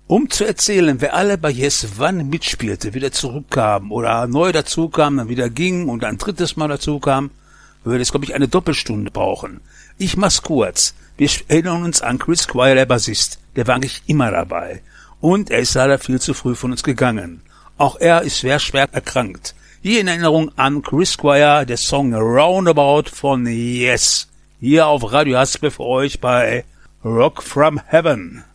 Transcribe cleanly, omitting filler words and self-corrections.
Um zu erzählen, wer alle bei Yes wann mitspielte, wieder zurückkam oder neu dazukam, dann wieder ging und ein drittes Mal dazukam, würde es, glaube ich, eine Doppelstunde brauchen. Ich mach's kurz. Wir erinnern uns an Chris Squire, der Bassist. Der war eigentlich immer dabei. Und er ist leider viel zu früh von uns gegangen. Auch er ist schwer erkrankt. Hier in Erinnerung an Chris Squire, der Song Roundabout von Yes. Hier auf Radio Haspe für euch bei Rock from Heaven.